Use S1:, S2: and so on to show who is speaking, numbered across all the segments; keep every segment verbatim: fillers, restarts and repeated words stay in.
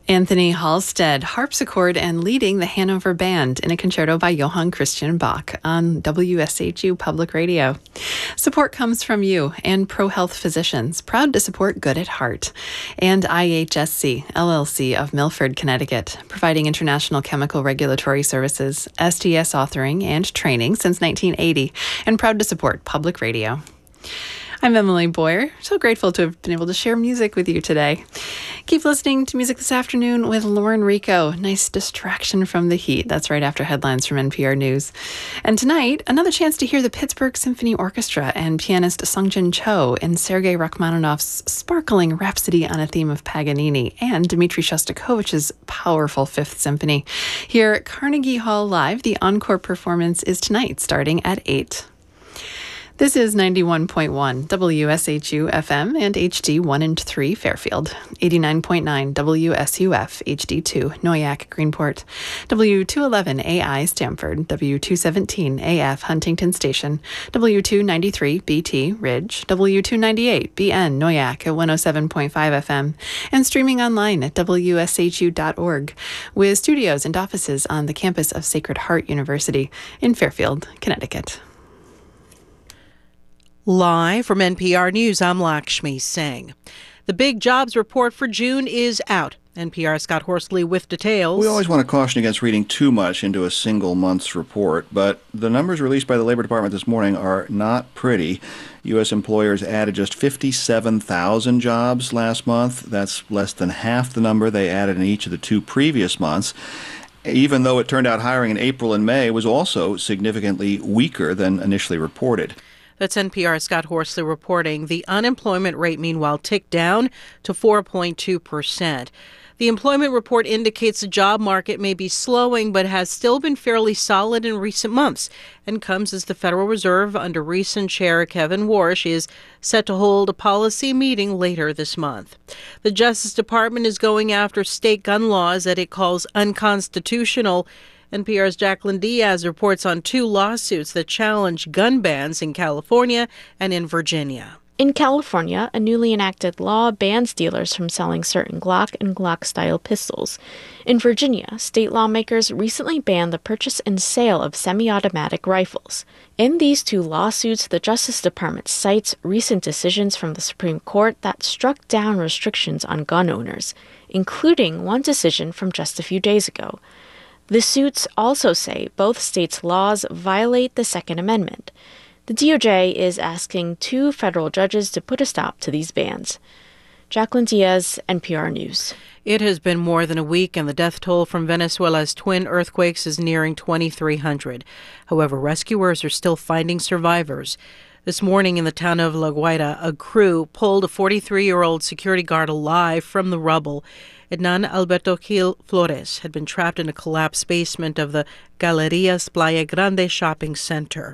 S1: Anthony Halstead, harpsichord and leading the Hanover Band in a concerto by Johann Christian Bach on W S H U Public Radio. Support comes from you and ProHealth Physicians, proud to support Good at Heart, and I H S C, L L C of Milford, Connecticut, providing international chemical regulatory services, S T S authoring, and training since nineteen eighty, and proud to support Public Radio. I'm Emily Boyer, so grateful to have been able to share music with you today. Keep listening to music this afternoon with Lauren Rico. Nice distraction from the heat. That's right after headlines from N P R News. And tonight, another chance to hear the Pittsburgh Symphony Orchestra and pianist Sungjin Cho in Sergei Rachmaninoff's sparkling Rhapsody on a Theme of Paganini and Dmitri Shostakovich's powerful Fifth Symphony. Here at Carnegie Hall Live, the encore performance is tonight, starting at eight. This is ninety-one point one W S H U F M and H D one and three Fairfield, eighty-nine point nine W S U F H D two Noyac Greenport, W two eleven A I Stamford, W two seventeen A F Huntington Station, W two ninety-three B T Ridge, W two ninety-eight B N Noyac at one oh seven point five F M, and streaming online at W S H U dot org, with studios and offices on the campus of Sacred Heart University in Fairfield, Connecticut.
S2: Live from N P R News, I'm Lakshmi Singh. The big jobs report for June is out. N P R's Scott Horsley with details.
S3: We always want to caution against reading too much into a single month's report, but the numbers released by the Labor Department this morning are not pretty. U S employers added just fifty-seven thousand jobs last month. That's less than half the number they added in each of the two previous months. Even though it turned out hiring in April and May was also significantly weaker than initially reported.
S2: That's N P R's Scott Horsley reporting. The unemployment rate, meanwhile, ticked down to four point two percent. The employment report indicates the job market may be slowing, but has still been fairly solid in recent months, and comes as the Federal Reserve, under recent Chair Kevin Warsh, is set to hold a policy meeting later this month. The Justice Department is going after state gun laws that it calls unconstitutional. N P R's Jacqueline Diaz reports on two lawsuits that challenge gun bans in California and in Virginia.
S4: In California, a newly enacted law bans dealers from selling certain Glock and Glock-style pistols. In Virginia, state lawmakers recently banned the purchase and sale of semi-automatic rifles. In these two lawsuits, the Justice Department cites recent decisions from the Supreme Court that struck down restrictions on gun owners, including one decision from just a few days ago. The suits also say both states' laws violate the Second Amendment. The D O J is asking two federal judges to put a stop to these bans. Jacqueline Diaz, N P R News.
S2: It has been more than a week, and the death toll from Venezuela's twin earthquakes is nearing twenty-three hundred. However, rescuers are still finding survivors. This morning in the town of La Guaira, a crew pulled a forty-three-year-old security guard alive from the rubble. Ednan Alberto Gil Flores had been trapped in a collapsed basement of the Galerías Playa Grande shopping center.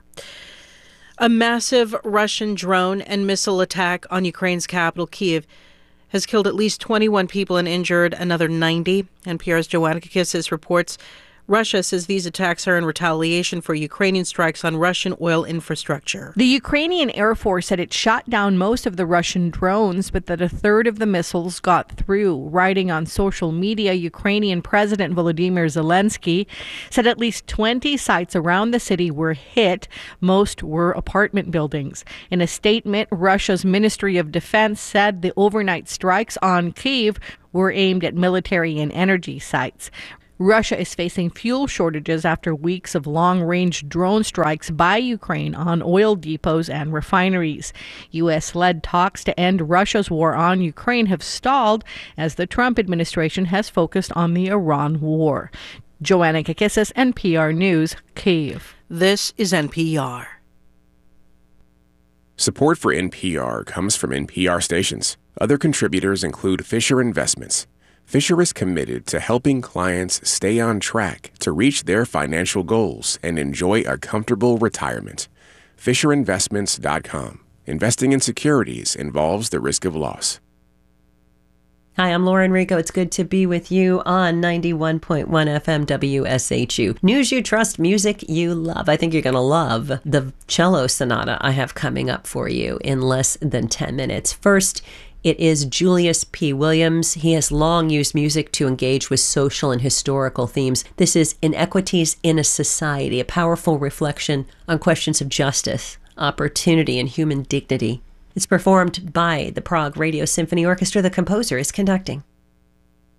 S2: A massive Russian drone and missile attack on Ukraine's capital, Kyiv, has killed at least twenty-one people and injured another ninety. N P R's Joanna Kakissis reports Russia says these attacks are in retaliation for Ukrainian strikes on Russian oil infrastructure.
S5: The Ukrainian Air Force said it shot down most of the Russian drones, but that a third of the missiles got through. Writing on social media, Ukrainian President Volodymyr Zelensky said at least twenty sites around the city were hit. Most were apartment buildings. In a statement, Russia's Ministry of Defense said the overnight strikes on Kyiv were aimed at military and energy sites. Russia is facing fuel shortages after weeks of long-range drone strikes by Ukraine on oil depots and refineries. U S-led talks to end Russia's war on Ukraine have stalled as the Trump administration has focused on the Iran war. Joanna Kakissis, N P R News, Kyiv.
S2: This is N P R.
S6: Support for N P R comes from N P R stations. Other contributors include Fisher Investments. Fisher is committed to helping clients stay on track to reach their financial goals and enjoy a comfortable retirement. Fisher Investments dot com. Investing in securities involves the risk of loss.
S7: Hi, I'm Lauren Rico. It's good to be with you on ninety-one point one F M W S H U. News you trust, music you love. I think you're going to love the cello sonata I have coming up for you in less than ten minutes. First, It is Julius P. Williams. He has long used music to engage with social and historical themes. This is Inequities in a Society, a powerful reflection on questions of justice, opportunity, and human dignity. It's performed by the Prague Radio Symphony Orchestra. The composer is conducting.